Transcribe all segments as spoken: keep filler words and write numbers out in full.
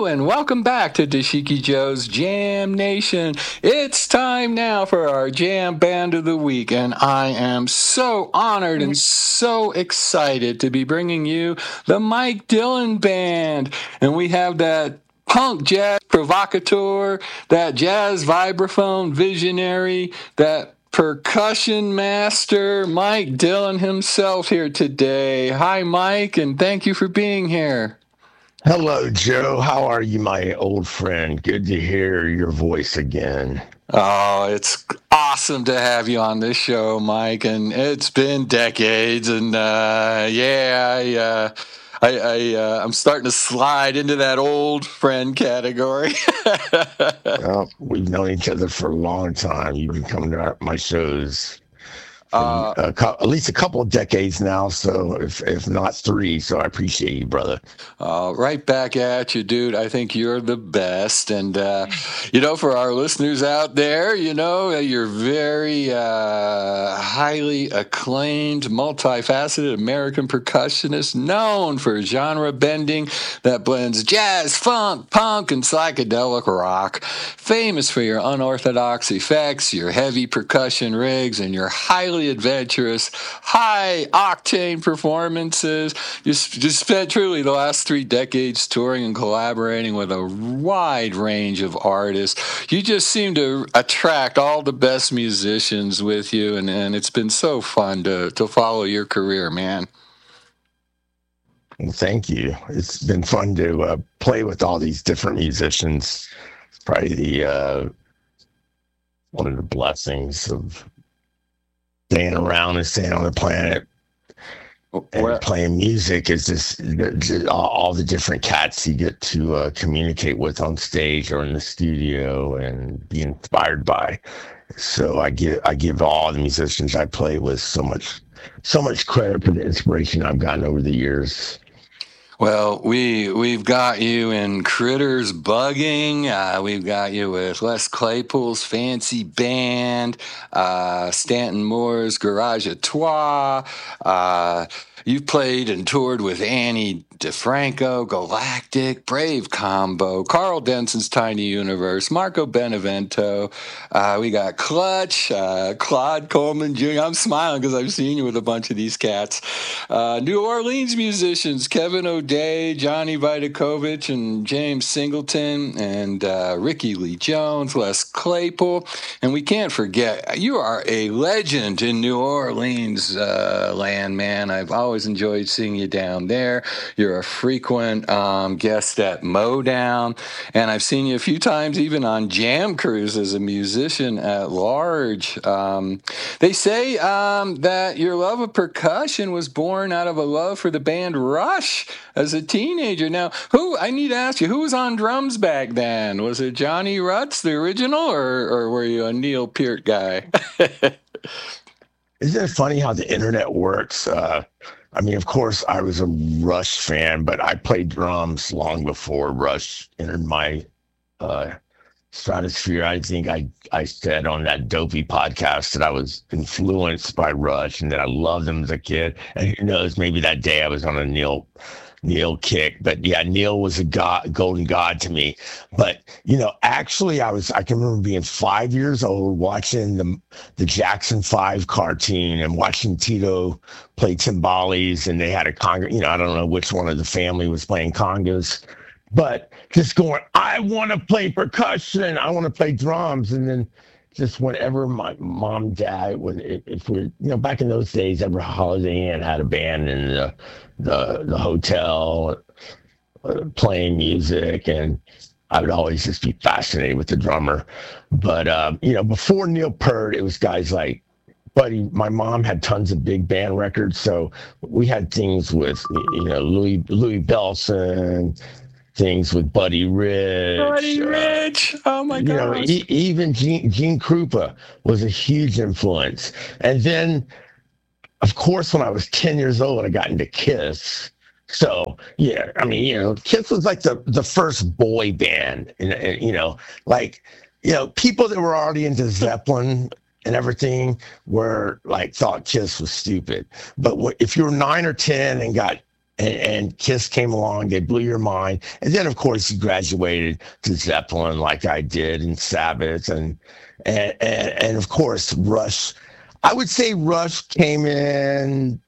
and welcome back to Dashiki Joe's Jam Nation. It's time now for our Jam Band of the Week, and I am so honored and so excited to be bringing you the Mike Dillon Band. And we have that punk jazz provocateur, that jazz vibraphone visionary, that percussion master, Mike Dillon himself here today. Hi, Mike, and thank you for being here. Hello, Joe. How are you, my old friend? Good to hear your voice again. Oh, it's awesome to have you on this show, Mike, and it's been decades, and uh, yeah, I, uh, I, I, uh, I'm starting to slide into that old friend category. Well, we've known each other for a long time. You've been coming to my shows for uh, a, at least a couple of decades now, so if if not three, so I appreciate you, brother. Uh, right back at you, dude. I think you're the best. And, uh, you know, for our listeners out there, you know, you're very uh, highly acclaimed, multifaceted American percussionist known for genre bending that blends jazz, funk, punk, and psychedelic rock. Famous for your unorthodox effects, your heavy percussion rigs, and your highly adventurous, high-octane performances. You just spent truly the last three decades touring and collaborating with a wide range of artists. You just seem to attract all the best musicians with you, and, and it's been so fun to, to follow your career, man. Well, thank you. It's been fun to uh, play with all these different musicians. It's probably the uh, one of the blessings of staying around and staying on the planet and well, playing music is just, just all the different cats you get to uh, communicate with on stage or in the studio and be inspired by. So I give I give all the musicians I play with so much so much credit for the inspiration I've gotten over the years. Well, we, we've got you in Critters Bugging. Uh, we've got you with Les Claypool's Fancy Band, uh, Stanton Moore's Garage à Trois. Uh, you've played and toured with Annie DeFranco, Galactic, Brave Combo, Carl Denson's Tiny Universe, Marco Benevento. Uh, we got Clutch, uh, Claude Coleman Junior I'm smiling because I've seen you with a bunch of these cats. Uh, New Orleans musicians, Kevin O'Day, Johnny Vidakovich, and James Singleton, and uh, Ricky Lee Jones, Les Claypool. And we can't forget, you are a legend in New Orleans uh, land, man. I've always enjoyed seeing you down there. You're You're a frequent um, guest at Modown, and I've seen you a few times even on Jam Cruise as a musician at large. Um, they say um, that your love of percussion was born out of a love for the band Rush as a teenager. Now, who, I need to ask you, who was on drums back then? Was it Johnny Rutz, the original, or, or were you a Neil Peart guy? Isn't it funny how the internet works? Uh, I mean, of course, I was a Rush fan, but I played drums long before Rush entered my uh, stratosphere. I think I, I said on that Dopey podcast that I was influenced by Rush and that I loved them as a kid. And who knows, maybe that day I was on a Neil Neil kick. But yeah, Neil was a god, golden god to me. But, you know, actually, I was I can remember being five years old watching the the Jackson five cartoon and watching Tito play timbales, and they had a conga. You know, I don't know which one of the family was playing congas, but just going, I want to play percussion, I want to play drums, and then just whenever my mom, dad, when if we're, you know, back in those days, every Holiday Inn had a band in the the, the hotel uh, playing music, and I would always just be fascinated with the drummer. But um, you know, before Neil Peart, it was guys like Buddy. My mom had tons of big band records, so we had things with, you know, Louis Louis Bellson. Things with Buddy Rich. Buddy Rich. Uh, oh, my God. You know, e- even Gene, Gene Krupa was a huge influence. And then, of course, when I was ten years old, I got into Kiss. So, yeah, I mean, you know, Kiss was like the, the first boy band. And, and, you know, like, you know, people that were already into Zeppelin and everything were like, thought Kiss was stupid. But if you were nine or ten and got and, and Kiss came along. They blew your mind. And then, of course, you graduated to Zeppelin like I did, and Sabbath, and and and, and of course, Rush. I would say Rush came in.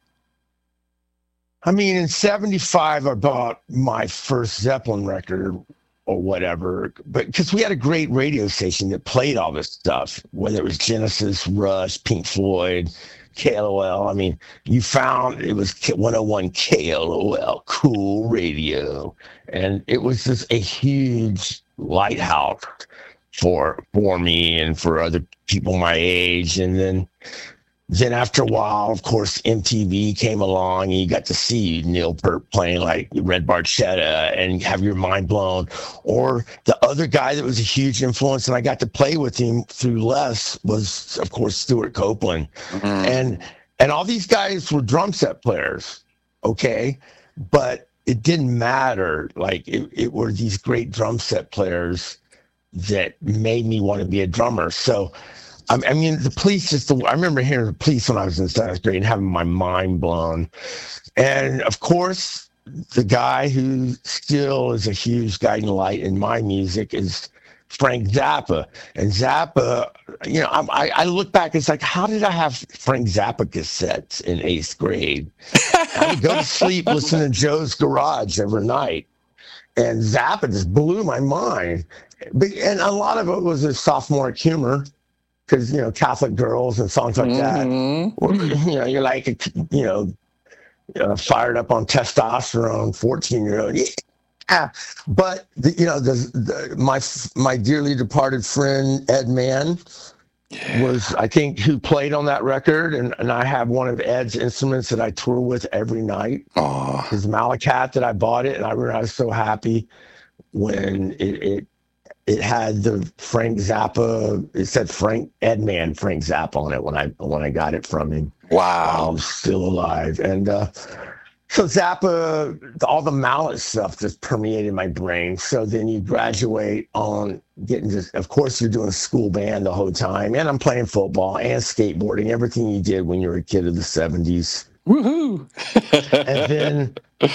I mean, in seventy-five, I bought my first Zeppelin record or whatever, but because we had a great radio station that played all this stuff, whether it was Genesis, Rush, Pink Floyd, K L O L. I mean, you found it was one oh one K L O L, cool radio. And it was just a huge lighthouse for for me and for other people my age. And then Then after a while, of course, M T V came along and you got to see Neil Peart playing like Red Barchetta and have your mind blown. Or the other guy that was a huge influence, and I got to play with him through Les, was, of course, Stuart Copeland. Mm-hmm. And and all these guys were drum set players, okay? But it didn't matter. Like, it, it were these great drum set players that made me want to be a drummer. So I mean, the Police is the. I remember hearing the Police when I was in seventh grade and having my mind blown. And of course, the guy who still is a huge guiding light in my music is Frank Zappa. And Zappa, you know, I, I look back, it's like, how did I have Frank Zappa cassettes in eighth grade? I would go to sleep listening to Joe's Garage every night. And Zappa just blew my mind. But, and a lot of it was a sophomoric humor, because, you know, Catholic girls and songs like mm-hmm. that. Or, you know, you're like, you know, uh, fired up on testosterone, fourteen-year-old. Yeah. But, the, you know, the, the, my my dearly departed friend, Ed Mann, yeah. was, I think, who played on that record. And, and I have one of Ed's instruments that I tour with every night. Aww. His Malacat that I bought it. And I remember I was so happy when it, it It had the Frank Zappa. It said Frank Ed Mann Frank Zappa on it when I when I got it from him. Wow, I'm still alive. And uh, so Zappa, all the mallet stuff just permeated my brain. So then you graduate on getting just. Of course, you're doing school band the whole time, and I'm playing football and skateboarding. Everything you did when you were a kid of the seventies. Woohoo! And then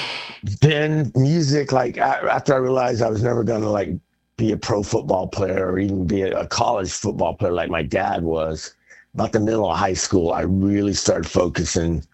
then music. Like after I realized I was never gonna like be a pro football player or even be a, a college football player like my dad was, about the middle of high school, I really started focusing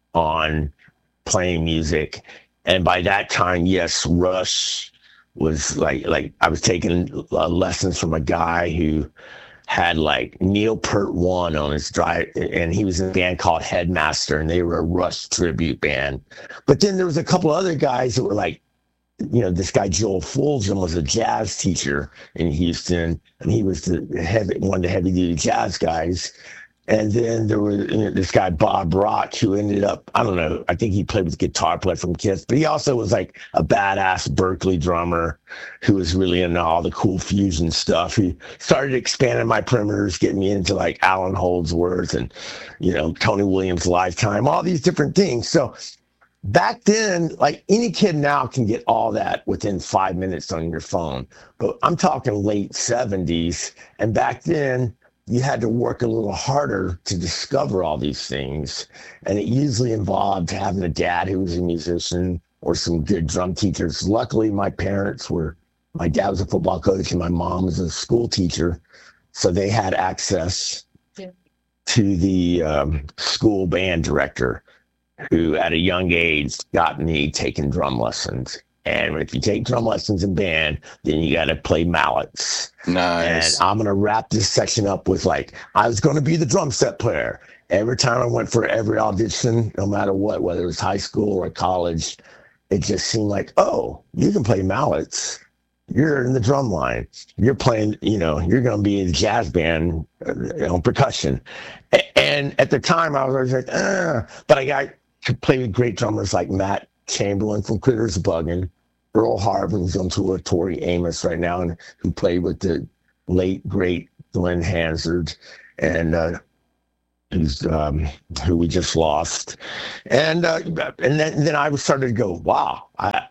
on playing music. And by that time, yes, Rush was like, like I was taking uh, lessons from a guy who had like Neil Peart one on his drive, and he was in a band called Headmaster, and they were a Rush tribute band. But then there was a couple other guys that were like, you know, this guy Joel Fulgham was a jazz teacher in Houston, and he was the heavy, one of the heavy duty jazz guys. And then there was, you know, this guy Bob Rock, who ended up, I don't know, I think he played with guitar player from Kiss, but he also was like a badass Berkeley drummer who was really into all the cool fusion stuff. He started expanding my perimeters, getting me into like Alan Holdsworth and, you know, Tony Williams' Lifetime, all these different things. So back then, like any kid now can get all that within five minutes on your phone. But I'm talking late seventies. And back then, you had to work a little harder to discover all these things. And it usually involved having a dad who was a musician or some good drum teachers. Luckily, my parents were, my dad was a football coach and my mom was a school teacher. So they had access yeah. to the um, school band director, who at a young age got me taking drum lessons. And if you take drum lessons in band, then you got to play mallets. Nice. And I'm going to wrap this section up with like, I was going to be the drum set player. Every time I went for every audition, no matter what, whether it was high school or college, it just seemed like, oh, you can play mallets. You're in the drum line. You're playing, you know, you're going to be in the jazz band on uh, percussion. And at the time I was always like, ah, but I got to play with great drummers like Matt Chamberlain from Critters Buggin', Earl Harvin, who's on tour with Tori Amos right now, and who played with the late great Glenn Hansard, and uh, who's um, who we just lost. And uh, and then then I started to go, wow, I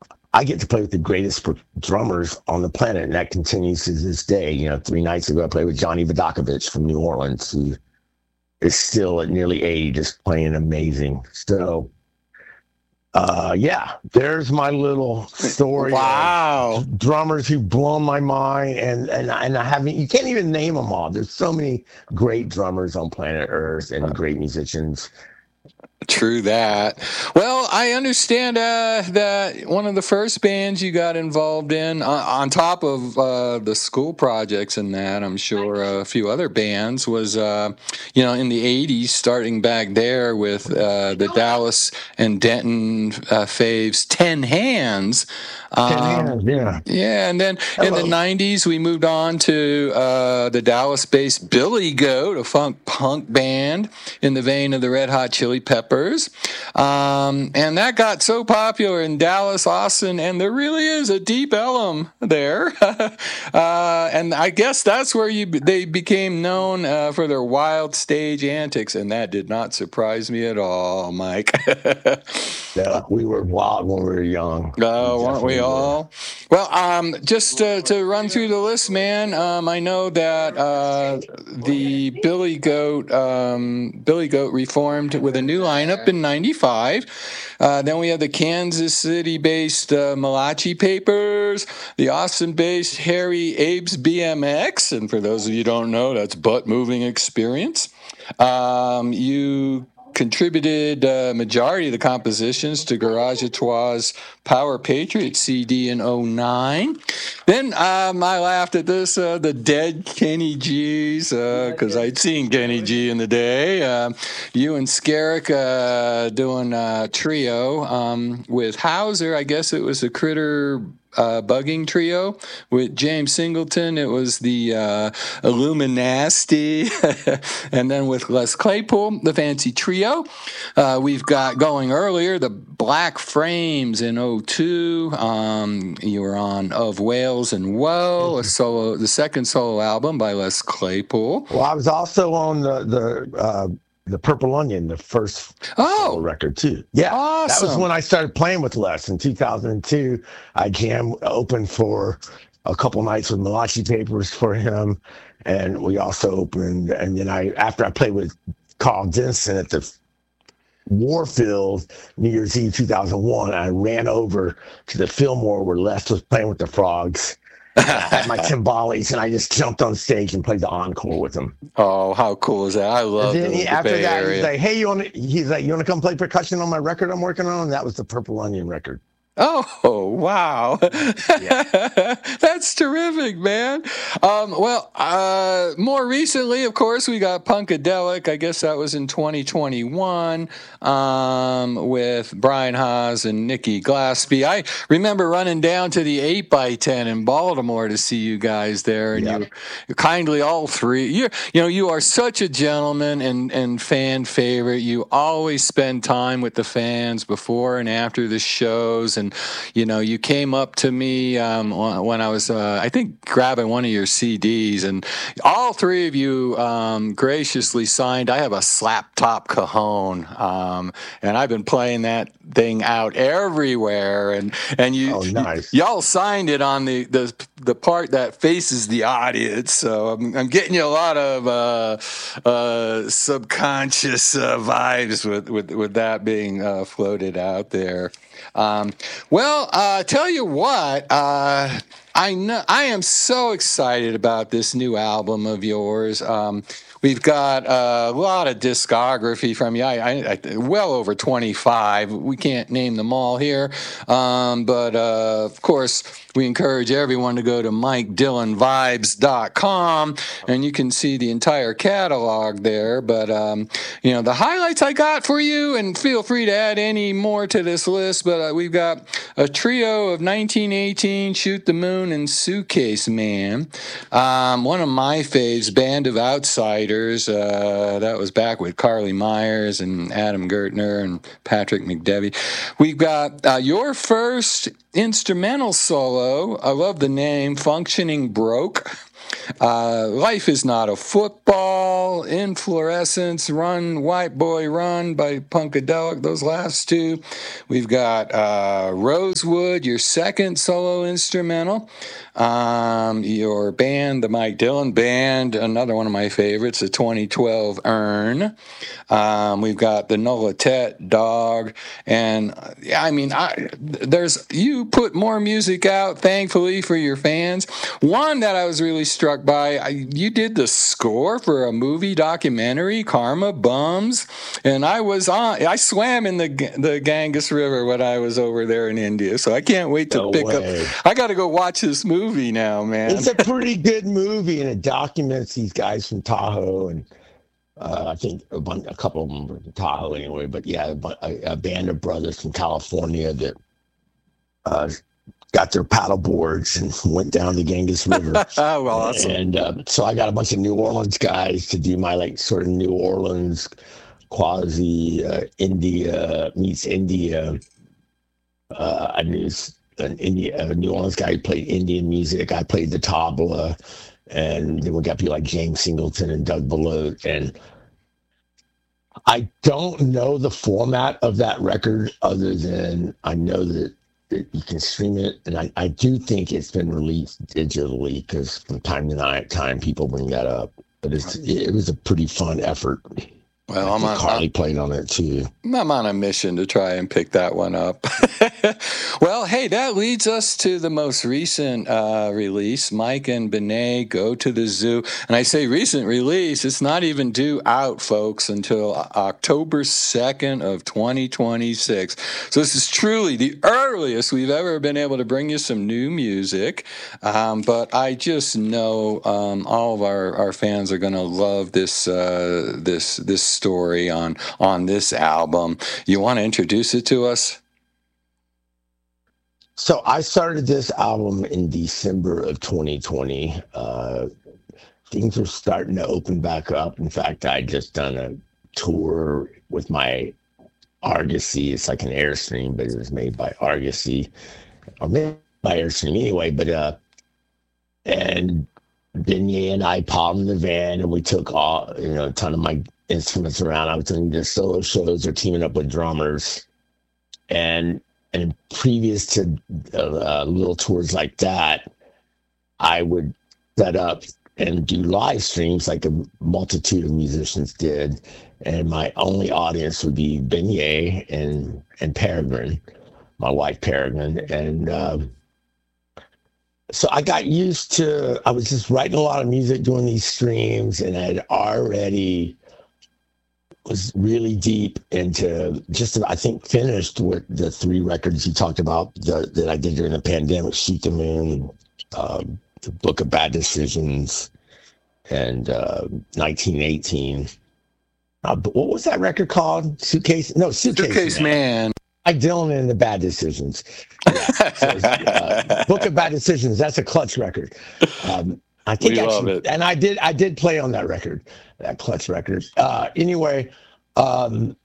I get to play with the greatest drummers on the planet, and that continues to this day. You know, three nights ago I played with Johnny Vodakovich from New Orleans, who is still at nearly eighty, just playing amazing. So. Uh, yeah, there's my little story. Wow. Of drummers who've blown my mind, and and and I haven't. You can't even name them all. There's so many great drummers on planet Earth and great musicians. True that. Well, I understand uh, that one of the first bands you got involved in, uh, on top of uh, the school projects and that, I'm sure a few other bands, was, uh, you know, in the eighties, starting back there with uh, the Dallas and Denton uh, faves, Ten Hands. Um, Ten Hands, yeah. Yeah, and then Hello. in the nineties, we moved on to uh, the Dallas-based Billy Goat, a funk punk band in the vein of the Red Hot Chili Peppers. Um, and that got so popular in Dallas, Austin, and there really is a Deep Ellum there. uh, and I guess that's where you they became known uh, for their wild stage antics, and that did not surprise me at all, Mike. Yeah, we were wild when we were young. Oh, weren't we all? Well, um, just uh, to run through the list, man. Um, I know that uh, the Billy Goat, um, Billy Goat reformed with a new lineup in ninety-five. Uh, then we have the Kansas City-based uh, Malachi Papers, the Austin-based Harry Abe's B M X, and for those of you who don't know, that's Butt Moving Experience. Um, you contributed uh, majority of the compositions to Garage Etoile's Power Patriot C D in oh nine. Then um, I laughed at this, uh, the dead Kenny G's, because uh, I'd seen Kenny G in the day. Uh, you and Skerrick uh, doing a trio um, with Hauser. I guess it was the Critter Uh, bugging trio with James Singleton. It was the uh, Illuminati. And then with Les Claypool, the Fancy Trio. Uh, we've got going earlier the Black Frames in oh two. Um, you were on Of Wales and Woe, a solo, the second solo album by Les Claypool. Well, I was also on the the uh, the Purple Onion, the first oh solo record too. Yeah, awesome. That was when I started playing with Les in two thousand two. I came open for a couple nights with Malachi Papers for him, and we also opened. And then I, after I played with Carl Denson at the Warfield New Year's Eve two thousand one, I ran over to the Fillmore where Les was playing with the Frogs. I had my timbales, and I just jumped on stage and played the encore with him. Oh, how cool is that? I love and then the, he, the after Bay that, Area. he's like, "Hey, you want?" To, he's like, "You want to come play percussion on my record I'm working on?" And that was the Purple Onion record. Oh, wow. Yeah. That's terrific, man. Um, well, uh, more recently, of course, we got Punkadelic. I guess that was in twenty twenty-one um, with Brian Haas and Nikki Glaspie. I remember running down to the eight by ten in Baltimore to see you guys there, and yeah. you, you kindly all three. You, you know, you are such a gentleman and, and fan favorite. You always spend time with the fans before and after the shows, and you know, you came up to me um, when I was, uh, I think, grabbing one of your C Ds, and all three of you um, graciously signed. I have a slap top cajon, um, and I've been playing that thing out everywhere. And and you, oh, nice. y- y'all signed it on the, the the part that faces the audience. So I'm, I'm getting you a lot of uh, uh, subconscious uh, vibes with, with with that being uh, floated out there. Um, well, uh, tell you what, uh, I know I am so excited about this new album of yours. Um, we've got a lot of discography from you. I, I, I well over twenty-five. We can't name them all here, um, but uh, of course, we encourage everyone to go to mike dillon vibes dot com, and you can see the entire catalog there. But, um, you know, the highlights I got for you, and feel free to add any more to this list, but uh, we've got a trio of nineteen eighteen, Shoot the Moon, and Suitcase Man. Um, one of my faves, Band of Outsiders. Uh, that was back with Carly Myers and Adam Gertner and Patrick McDevitt. We've got uh, your first instrumental solo. I love the name, Functioning Broke. Uh, Life is Not a Football, Inflorescence, Run, White Boy Run by Punkadelic, those last two. We've got uh, Rosewood, your second solo instrumental. Um, your band, the Mike Dillon Band, another one of my favorites, the twenty twelve Earn. Um, we've got the Nolatet Dog, and uh, yeah, I mean, I, there's you put more music out, thankfully, for your fans. One that I was really struck by, I, you did the score for a movie documentary, Karma Bums, and I was on. I swam in the the Ganges River when I was over there in India, so I can't wait to No pick way. up. I got to go watch this movie now, man. It's a pretty good movie, and it documents these guys from Tahoe, and uh, I think a, bunch, a couple of them were from Tahoe anyway. But yeah, a, a band of brothers from California that uh, got their paddle boards and went down the Ganges River. Oh, well, awesome. And uh, so I got a bunch of New Orleans guys to do my like sort of New Orleans quasi uh, India meets India. Uh, I knew an India, a New Orleans guy who played Indian music. I played the tabla, and then we got people like James Singleton and Doug Belote. And I don't know the format of that record other than I know that, that you can stream it, and I, I do think it's been released digitally because from time to time people bring that up. But it's it was a pretty fun effort. Well, I'm on, Carly played on it too. I'm on a mission to try and pick that one up. Well, hey, that leads us to the most recent uh, release, Mike and Benet Go to the Zoo. And I say recent release, it's not even due out, folks, until October second of twenty twenty-six. So this is truly the earliest we've ever been able to bring you some new music. Um, but I just know um, all of our, our fans are going to love this uh, this this story on on this album. You want to introduce it to us? So I started this album in December of twenty twenty. Uh, things were starting to open back up. In fact, I just done a tour with my Argosy. It's like an Airstream, but it was made by Argosy, or made by Airstream anyway. But uh, and Benet and I piled in the van, and we took all you know a ton of my instruments around. I was doing the solo shows or teaming up with drummers, and and previous to uh, little tours like that, I would set up and do live streams like a multitude of musicians did, and my only audience would be Benet and and Peregrine, my wife Peregrine, and uh, so I got used to. I was just writing a lot of music, doing these streams, and I had already was really deep into just, I think, finished with the three records you talked about the, that I did during the pandemic, Shoot the Moon, um, The Book of Bad Decisions, and uh, nineteen eighteen. Uh, but what was that record called? Suitcase? No, Suitcase, Suitcase Man. Man. Mike Dillon and the Bad Decisions. Yeah. So, uh, Book of Bad Decisions, that's a Clutch record. Um, I think we actually, love it. And I did I did play on that record, that Clutch record. Uh, anyway, um,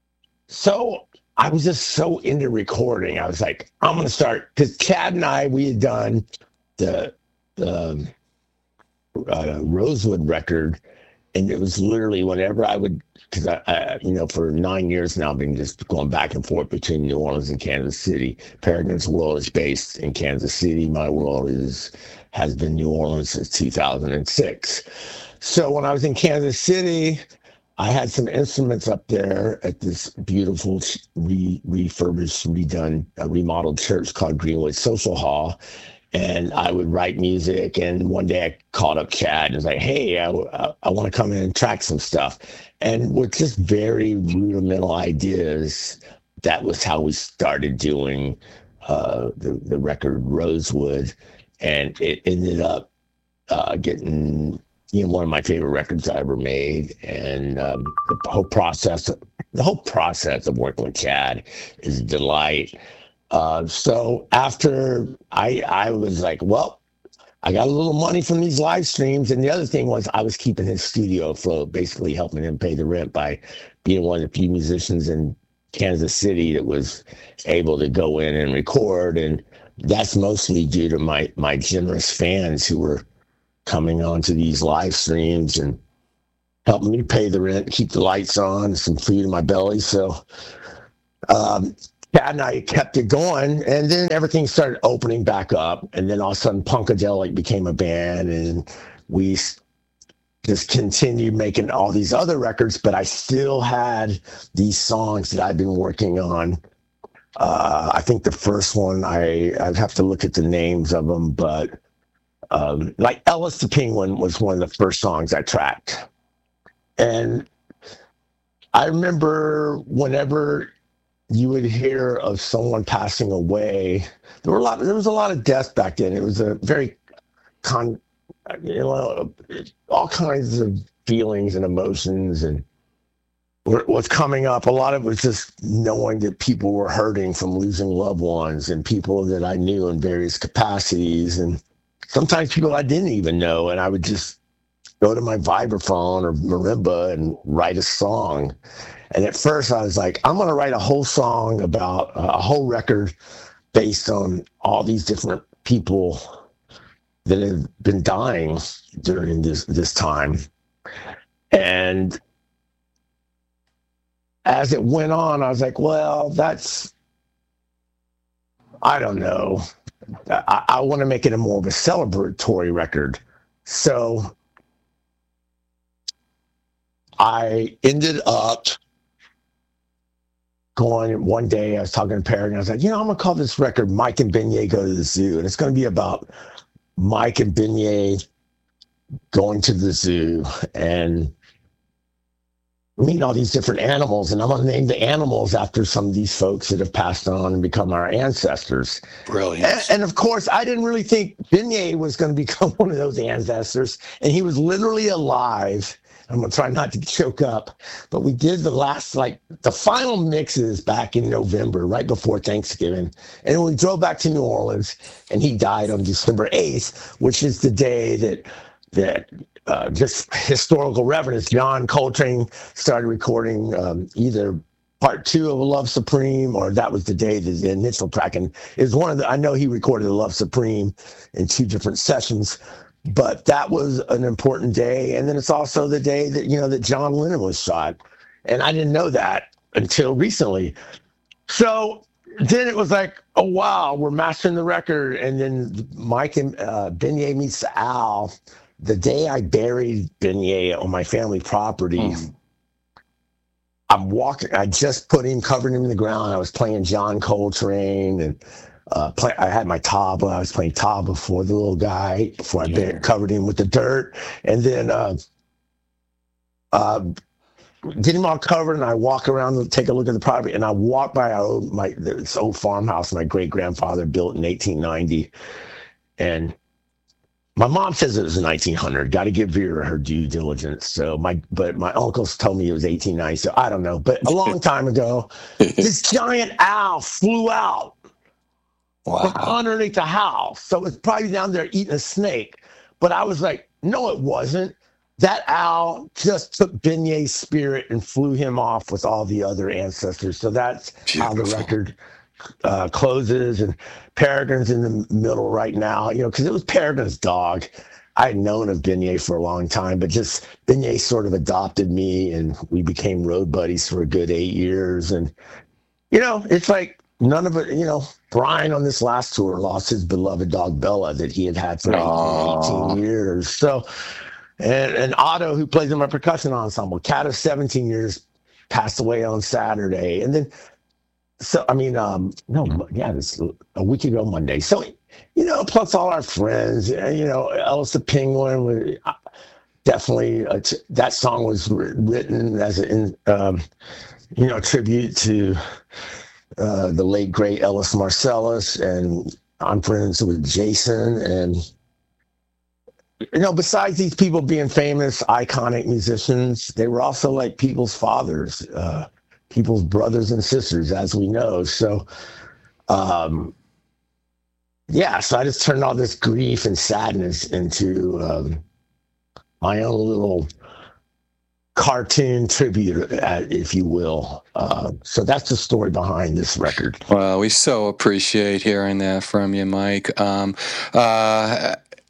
so I was just so into recording. I was like, I'm going to start, because Chad and I, we had done the, the uh, Rosewood record, and it was literally whenever I would, because I, I, you know, for nine years now, I've been just going back and forth between New Orleans and Kansas City. Peregrine's world is based in Kansas City. My world is has been New Orleans since two thousand six. So when I was in Kansas City, I had some instruments up there at this beautiful re- refurbished, redone, uh, remodeled church called Greenwood Social Hall. And I would write music. And one day I called up Chad and was like, hey, I, I, I want to come in and track some stuff. And with just very rudimental ideas, that was how we started doing uh, the, the record Rosewood. And it ended up uh, getting, you know, one of my favorite records I ever made. And um, the whole process, the whole process of working with Chad is a delight. Uh, so after I, I was like, well, I got a little money from these live streams. And the other thing was I was keeping his studio afloat, basically helping him pay the rent by being one of the few musicians in Kansas City that was able to go in and record. And that's mostly due to my, my generous fans who were coming onto these live streams and helping me pay the rent, keep the lights on, some food in my belly. So um, Chad and I kept it going, and then everything started opening back up. And then all of a sudden, Punkadelic became a band, and we just continued making all these other records. But I still had these songs that I've been working on. Uh, I think the first one, I, I'd have to look at the names of them, but um, like Ellis the Penguin was one of the first songs I tracked. And I remember whenever you would hear of someone passing away, there were a lot. There was a lot of death back then. It was a very con, you know, all kinds of feelings and emotions, and what's coming up. A lot of it was just knowing that people were hurting from losing loved ones, and people that I knew in various capacities, and sometimes people I didn't even know, and I would just go to my vibraphone or marimba and write a song. And at first I was like, I'm going to write a whole song about uh, a whole record based on all these different people that have been dying during this, this time. And as it went on, I was like, well, that's, I don't know. I, I want to make it a more of a celebratory record. So I ended up going one day, I was talking to Perry, and I was like, you know, I'm going to call this record Mike and Beignet Go to the Zoo. And it's going to be about Mike and Beignet going to the zoo and meeting all these different animals. And I'm going to name the animals after some of these folks that have passed on and become our ancestors. Brilliant. And, and of course, I didn't really think Beignet was going to become one of those ancestors. And he was literally alive. I'm going to try not to choke up, but we did the last, like the final mixes back in November, right before Thanksgiving. And we drove back to New Orleans, and he died on December eighth, which is the day that, that uh, just historical reference, John Coltrane started recording um, either part two of Love Supreme, or that was the day that the initial tracking is one of the, I know he recorded Love Supreme in two different sessions. But that was an important day. And then it's also the day that, you know, that John Lennon was shot. And I didn't know that until recently. So then it was like, oh, wow, we're mastering the record. And then Mike and uh, Beignet meets Al. The day I buried Beignet on my family property, mm. I'm walking, I just put him, covered him in the ground. I was playing John Coltrane, and Uh, play, I had my tabla. I was playing tabla for the little guy before I yeah. covered him with the dirt, and then uh, uh, get him all covered. And I walk around and take a look at the property, and I walk by our old, my this old farmhouse my great grandfather built in eighteen ninety, and my mom says it was nineteen hundred. Got to give Vera her due diligence. So my, but my uncles told me it was eighteen ninety. So I don't know, but a long time ago, this giant owl flew out. Wow. From underneath the house. So it's probably down there eating a snake. But I was like, no, it wasn't. That owl just took Beignet's spirit and flew him off with all the other ancestors. So that's Beautiful. How the record uh, closes. And Peregrine's in the middle right now, you know, because it was Peregrine's dog. I had known of Beignet for a long time, but just Beignet sort of adopted me, and we became road buddies for a good eight years. And, you know, it's like, none of it, you know, Brian on this last tour lost his beloved dog Bella that he had had for eighteen years. So, and, and Otto, who plays in my percussion ensemble, cat of seventeen years, passed away on Saturday. And then, so, I mean, um, no, yeah, this a week ago Monday. So, you know, plus all our friends, you know, Ellis the Penguin, definitely, uh, t- that song was written as a, um, you know, tribute to Uh, the late great Ellis Marsalis, and I'm friends with Jason. And, you know, besides these people being famous, iconic musicians, they were also like people's fathers, uh, people's brothers and sisters, as we know. So, um, yeah, so I just turned all this grief and sadness into um, my own little cartoon tribute, uh, if you will. Uh, so that's the story behind this record. Well, we so appreciate hearing that from you, Mike. Um, uh,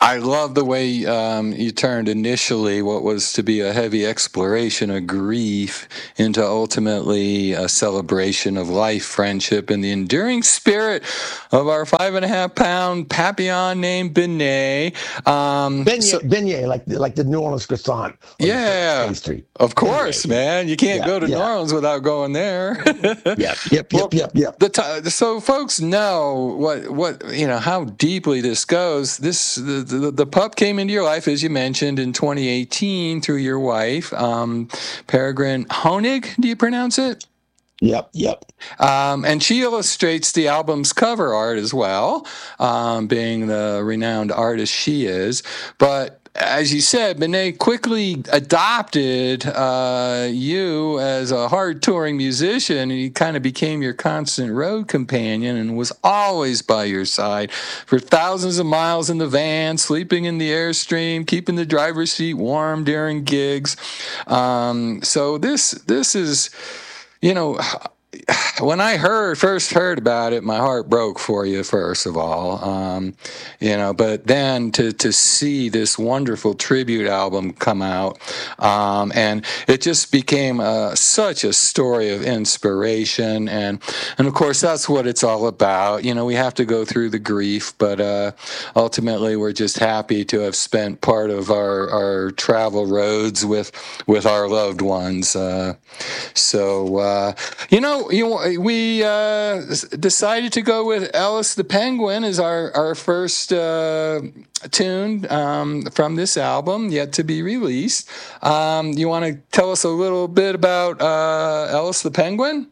I love the way um, you turned initially what was to be a heavy exploration of grief into ultimately a celebration of life, friendship, and the enduring spirit of our five and a half pound Papillon named Benet. Um, Beignet, so, beignet, like the, like the New Orleans croissant. Yeah, pastry. Of course, Beignet. man. You can't yeah, go to yeah. New Orleans without going there. yep, yep, well, yep, yep, yep. The t- so folks know what what you know how deeply this goes. This the, the the pup came into your life, as you mentioned, in twenty eighteen through your wife, um, Peregrine Honig. Do you pronounce it? Yep, yep. Um, and she illustrates the album's cover art as well, um, being the renowned artist she is. But as you said, Benet quickly adopted uh, you as a hard-touring musician, and he kind of became your constant road companion and was always by your side for thousands of miles in the van, sleeping in the Airstream, keeping the driver's seat warm during gigs. Um, so this this is, you know, when I heard first heard about it, my heart broke for you. First of all, um, you know, but then to to see this wonderful tribute album come out, um, and it just became uh, such a story of inspiration, and and of course that's what it's all about. You know, we have to go through the grief, but uh, ultimately we're just happy to have spent part of our our travel roads with with our loved ones. Uh, so uh, you know. You, we uh, decided to go with Ellis the Penguin as our, our first uh, tune um, from this album, yet to be released. Um, you want to tell us a little bit about uh, Ellis the Penguin?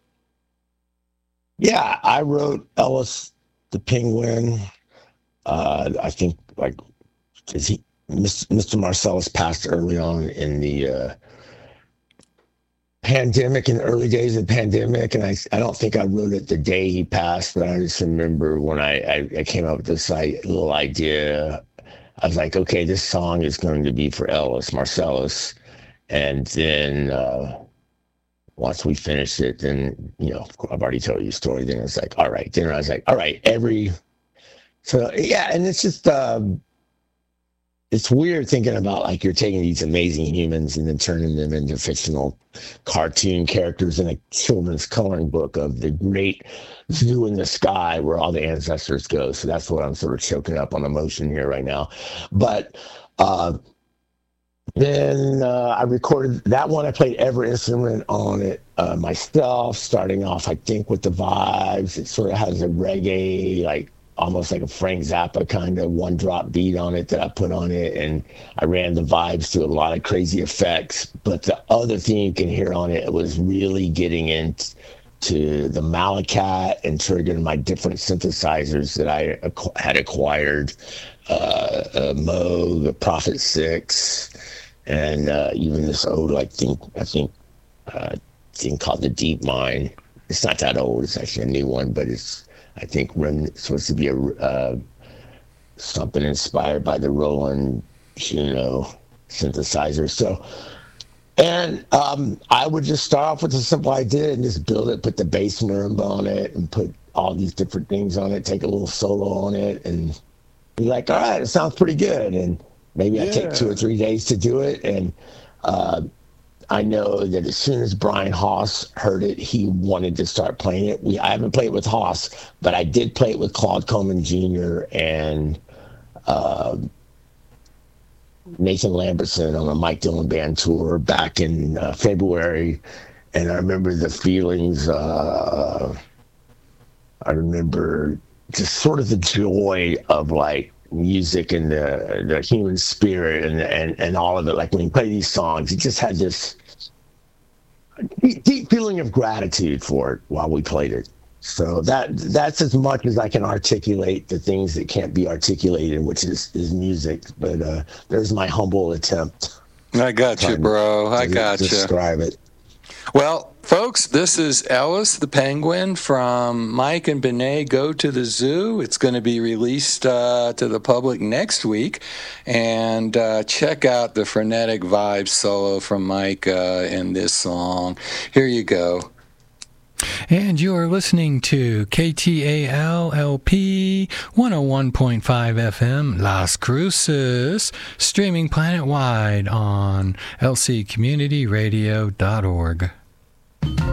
Yeah, I wrote Ellis the Penguin. Uh, I think, like, is he, Mister Marcellus passed early on in the... Uh, pandemic, in the early days of the pandemic, and I, I don't think I wrote it the day he passed, but I just remember when I, I, I came up with this like, little idea. I was like, okay, this song is going to be for Ellis Marcellus, and then uh, once we finished it, then, you know, I've already told you the story. Then it's like, all right. Then I was like, all right, every so yeah, and it's just. Um, It's weird thinking about like you're taking these amazing humans and then turning them into fictional cartoon characters in a children's coloring book of the great zoo in the sky where all the ancestors go. So that's what I'm sort of choking up on emotion here right now. But uh, then uh, I recorded that one. I played every instrument on it uh, myself, starting off, I think, with the vibes. It sort of has a reggae, like, almost like a Frank Zappa kind of one drop beat on it that I put on it. And I ran the vibes to a lot of crazy effects. But the other thing you can hear on it, it was really getting into the Malacat and triggering my different synthesizers that I ac- had acquired. Uh, uh, Mo, the Prophet Six, and uh, even this old, I think, I think, uh, thing called the Deep Mine. It's not that old. It's actually a new one, but it's, I think, it's supposed to be a uh, something inspired by the Roland Juno synthesizer. So, and um, I would just start off with a simple idea and just build it, put the bass marimba on it, and put all these different things on it, take a little solo on it, and be like, all right, it sounds pretty good. And maybe yeah. I take two or three days to do it. And uh, I know that as soon as Brian Haas heard it, he wanted to start playing it. We I haven't played it with Haas, but I did play it with Claude Coleman Junior and uh, Nathan Lambertson on a Mike Dillon Band tour back in uh, February. And I remember the feelings. Uh, I remember just sort of the joy of like music and the the human spirit and and and all of it. Like when you play these songs, it just had this deep, deep feeling of gratitude for it while we played it. So that that's as much as I can articulate the things that can't be articulated, which is is music. But uh, there's my humble attempt. I got you, bro. I got you. Describe it. Well, folks, this is Ellis the Penguin from Mike and Benet Go to the Zoo. It's going to be released uh, to the public next week. And uh, check out the frenetic vibe solo from Mike uh, in this song. Here you go. And you're listening to K T A L L P one oh one point five F M Las Cruces, streaming planet-wide on L C community radio dot org.